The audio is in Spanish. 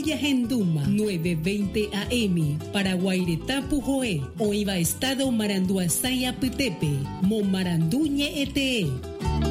Tuya Genduma 9:20 AM para Guairetá Pujoé o Iba Estado Maranduasaya Pitepe Momaranduñe Ete.